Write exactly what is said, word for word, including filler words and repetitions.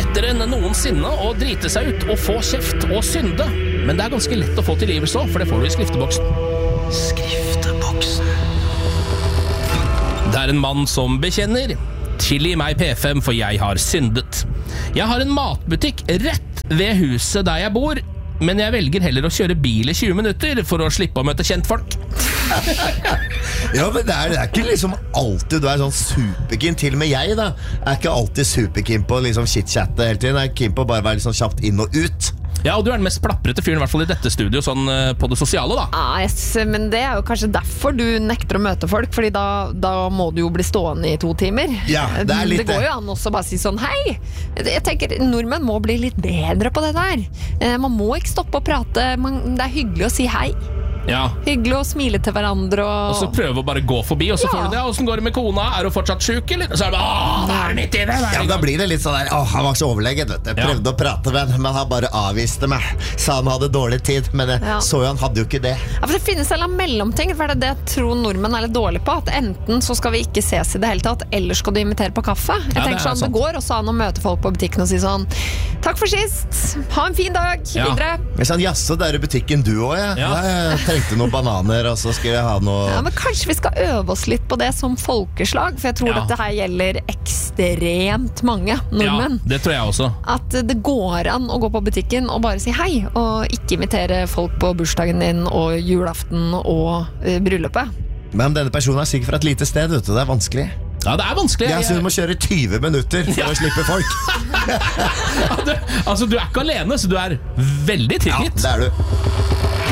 lettere enn noensinne å drite seg ut og få kjeft og synde. Men det er ganske lett å få tilgivelse også, for det får du i skrifteboksen. Skrifteboksen. Det er en mann som bekjenner: tilgi meg P fem, for jeg har syndet. Jeg har en matbutikk rett ved huset der jeg bor, men jeg velger heller å kjøre bil i tjue minutter for å slippe å møte kjentfolk. Ja, men det er, det er ikke liksom alltid du er sånn superkeen. Til og med jeg da er ikke alltid superkeen på liksom chit-chatte hele tiden. Jeg er keen på å bare være liksom kjapt inn og ut. Ja, og du er den mest plaprete fyren, i hvert fall i dette studio, sånn på det sosiale da. Ah, yes, men det er jo kanskje derfor du nekter å møte folk, fordi da, da må du jo bli stående i to timer. Ja, det er litt det går jo an også å bare si sånn: hei, jeg tenker nordmenn må bli litt bedre på det der. Man må ikke stoppe å prate, man, det er hyggelig å si hei. Ja. Hyggelig å smile til hverandre og... og så prøve å bare gå forbi, og så Ja. får du det. Hvordan går det med kona? Er hun fortsatt syk, eller? Så er det bare, åh, det er midt i det. Ja, men da blir det litt sånn der: åh, han var så overlegget, vet du. Jeg prøvde Ja. å prate med han, men han bare avviste meg. Sa han hadde dårlig tid, men jeg Ja. så jo han hadde jo ikke det. Ja, for det finnes en eller annen mellomting, for det er det jeg tror nordmenn er litt dårlig på, at enten så skal vi ikke ses i det hele tatt, eller skal du invitere på kaffe. Jeg Ja, det tenker er sånn, det sant. går også an å møte folk på butikken og si sånn: takk for sist, ha en fin dag, Ja. videre. Men sånn, jaså, det er i butikken du også, ja. Ja. Ja, jeg trengte noen bananer, og så skulle jeg ha noe... Ja, men kanskje vi skal øve oss litt på det som folkeslag, for jeg tror Ja. dette her gjelder ekstremt mange nordmenn. Ja, det tror jeg også. At det går an å gå på butikken og bare si hei, og ikke invitere folk på bursdagen din og julaften og uh, bryllupet. Men denne personen er sikkert fra et lite sted, vet du. Det er vanskelig. Ja, det er vanskelig. Jeg synes du må kjøre tjue minutter for Ja. å slippe folk. Ja, du, altså, du er ikke alene, så du er veldig Ja, tilgitt. det er du.